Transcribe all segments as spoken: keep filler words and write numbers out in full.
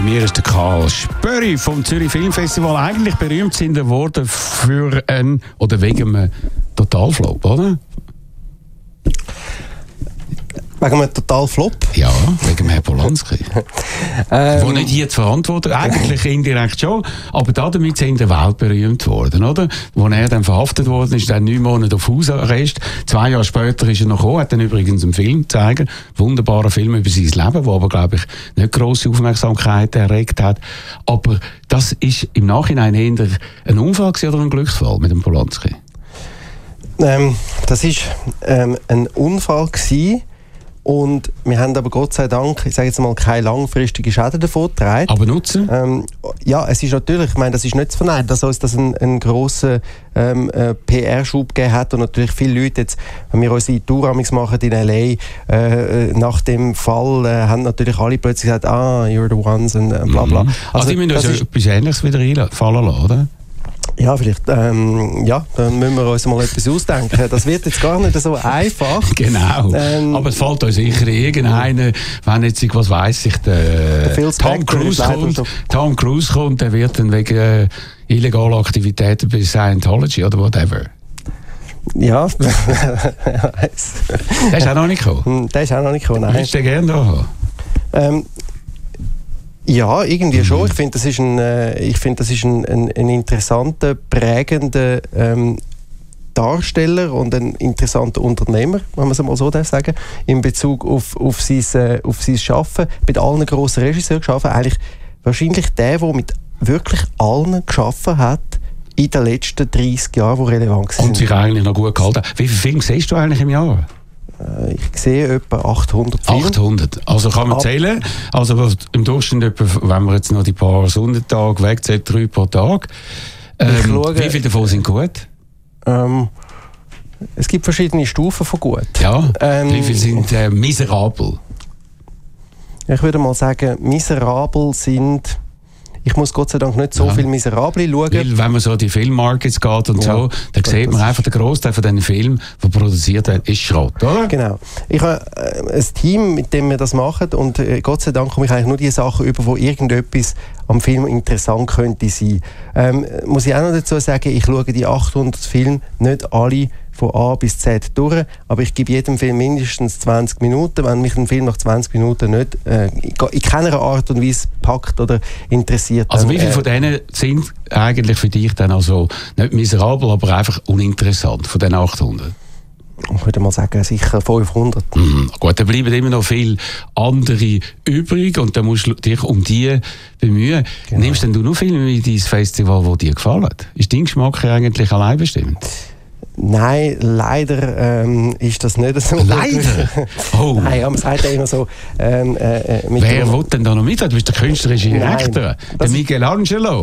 mir ist der Karl Spöri vom Zürich Filmfestival. Eigentlich berühmt sind er worden für einen, oder wegen einem Totalflop, oder? Wegen einem Totalflop? Ja, wegen Herrn Polanski. ähm, Wo nicht hier zu verantworten, eigentlich indirekt schon, aber damit sind er weltberühmt worden, oder? Wo er dann verhaftet worden ist, dann neun Monate auf Hausarrest. Zwei Jahre später ist er noch gekommen, hat dann übrigens einen Film gezeigt, wunderbarer Film über sein Leben, der aber, glaube ich, nicht grosse Aufmerksamkeit erregt hat. Aber das ist im Nachhinein eher ein Unfall oder ein Glücksfall mit dem Polanski? Ähm, das war ähm, ein Unfall gewesen. Und wir haben aber Gott sei Dank, ich sage jetzt mal, keine langfristigen Schäden davon getragen. Aber Nutzen? Ähm, ja, es ist natürlich, ich meine, das ist nicht zu verneinen, dass uns das einen, einen grossen ähm, äh, P R-Schub gegeben hat und natürlich viele Leute jetzt, wenn wir unsere Tour machen in L A, äh, nach dem Fall äh, haben natürlich alle plötzlich gesagt, ah, you're the ones und äh, bla bla. Mhm. Also, also die müssen uns ja etwas Ähnliches wieder einfallen lassen, oder? Ja, vielleicht, ähm, ja, dann müssen wir uns mal etwas ausdenken. Das wird jetzt gar nicht so einfach. Genau. Ähm, aber es fällt uns sicher irgendeiner, wenn jetzt, was weiss ich, der, der Tom Cruise kommt, Tom Cruise kommt, der wird dann wegen äh, illegaler Aktivitäten bei Scientology oder whatever. Ja, der ist auch noch nicht gekommen. Der ist auch noch nicht gekommen, nein. Würdest du den gerne da haben? Ähm, Ja, irgendwie mhm. schon. Ich finde, das ist ein, äh, ich find, das ist ein, ein, ein interessanter, prägender ähm, Darsteller und ein interessanter Unternehmer, wenn man es mal so sagen, in Bezug auf, auf, sein, äh, auf sein Schaffen. Mit allen grossen Regisseuren geschaffen. Eigentlich wahrscheinlich der, der mit wirklich allen geschaffen hat in den letzten dreissig Jahren, die relevant sind. Und sich eigentlich noch gut gehalten. Wie viele Filme siehst du eigentlich im Jahr? Ich sehe etwa achthundert Filme. achthundert. Also kann man zählen. Also im Durchschnitt, etwa, wenn wir jetzt noch die paar Sonnentage wegzählen, drei pro Tag. Ähm, schaue, wie viele davon sind gut? Ähm, es gibt verschiedene Stufen von gut. Ja, ähm, wie viele sind äh, miserabel? Ich würde mal sagen, miserabel sind... Ich muss Gott sei Dank nicht so ja. viel Miserable schauen. Weil, wenn man so an die Filmmarkets geht und ja, so, dann sieht man einfach, der Großteil von diesen Filmen, die produziert werden, ist Schrott, oder? Genau. Ich habe äh, ein Team, mit dem wir das machen und äh, Gott sei Dank komme ich eigentlich nur die Sachen über, wo irgendetwas am Film interessant könnte sein. Ähm, muss ich auch noch dazu sagen, ich schaue die achthundert Filme nicht alle von A bis Z durch, aber ich gebe jedem Film mindestens zwanzig Minuten. Wenn mich ein Film nach zwanzig Minuten nicht äh, in keiner Art und Weise packt oder interessiert. Also dann, wie viele äh, von denen sind eigentlich für dich dann also nicht miserabel, aber einfach uninteressant, von den achthundert? Ich würde mal sagen, sicher fünfhundert. Mhm. Gut, dann bleiben immer noch viele andere übrig und dann musst du dich um die bemühen. Genau. Nimmst denn du noch Filme in dein Festival, die dir gefallen? Ist dein Geschmack eigentlich allein bestimmt? Nein, leider ähm, ist das nicht so. Leider? Oh. Nein, ja, man sagt ja immer so... Ähm, äh, Wer will denn da noch mit? Du bist der künstlerische Direktor, der Michelangelo.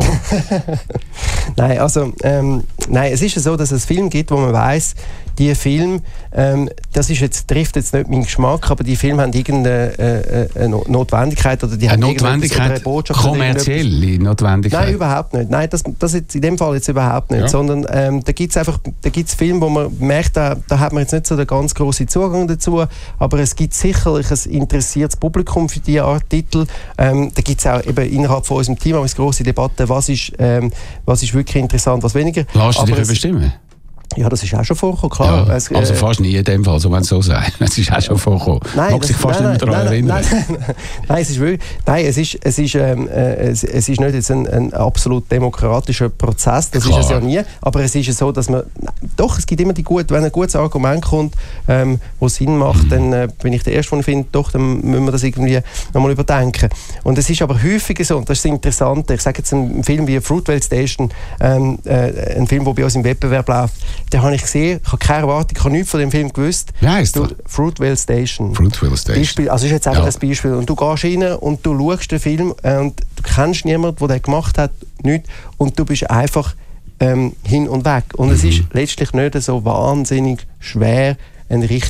Nein, also... Ähm, nein, es ist ja so, dass es Filme gibt, wo man weiss, die Filme, ähm, das ist jetzt, trifft jetzt nicht meinen Geschmack, aber die Filme haben irgendeine äh, eine Notwendigkeit oder die eine haben Notwendigkeit, eine Botschaft, kommerzielle Notwendigkeit? Nein, überhaupt nicht. Nein, das, das jetzt in dem Fall jetzt überhaupt nicht. Ja. Sondern ähm, da gibt es einfach, da gibt's Filme, wo man merkt, da, da hat man jetzt nicht so den ganz grossen Zugang dazu, aber es gibt sicherlich ein interessiertes Publikum für diese Art Titel. Ähm, da gibt es auch eben innerhalb von unserem Team eine grosse Debatte, was ist, ähm, was ist wirklich interessant, was weniger. Lass du dich überstimmen? Ja, das ist auch schon vorgekommen, klar. Ja, es, also fast nie in dem Fall, so wenn es so sein. Es ist auch schon vorgekommen. Nein, mag sich fast nein, nicht mehr daran nein, erinnern. Nein, nein, nein, es ist wirklich, nein, es ist, es ist, ähm, äh, es, es ist nicht jetzt ein, ein absolut demokratischer Prozess, das klar. Ist es ja nie, aber es ist ja so, dass man, doch, es gibt immer die gut, wenn ein gutes Argument kommt, ähm, wo Sinn macht, mhm. dann äh, bin ich der Erste, der findet, doch, dann müssen wir das irgendwie nochmal überdenken. Und es ist aber häufiger so, und das ist das Interessante, ich sage jetzt einen Film wie Fruitvale Station, ähm, äh, ein Film, der bei uns im Wettbewerb läuft, den habe ich gesehen. Ich habe keine Erwartung, ich habe nichts von dem Film gewusst. Wie heisst der? Fruitvale Station. Fruitvale Station. Beispiel, also ist jetzt einfach ja. ein Beispiel. Und du gehst rein und du schaust den Film und du kennst niemanden, der den gemacht hat, nicht. Und du bist einfach ähm, hin und weg. Und mhm. es ist letztlich nicht so wahnsinnig schwer, einen richtigen